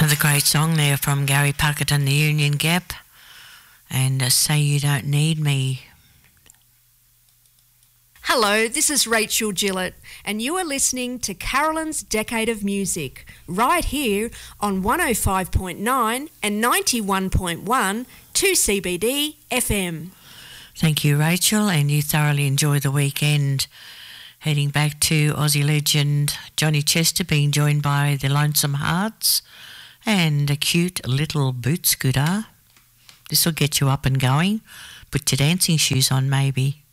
The great song there from Gary Puckett and the Union Gap, and Say You Don't Need Me. Hello, this is Rachel Gillett, and you are listening to Carolyn's Decade of Music, right here on 105.9 and 91.1 2CBD FM. Thank you, Rachel, and you thoroughly enjoy the weekend. Heading back to Aussie legend Johnny Chester, being joined by the Lonesome Hearts and a cute little boot scooter. This will get you up and going. Put your dancing shoes on, maybe.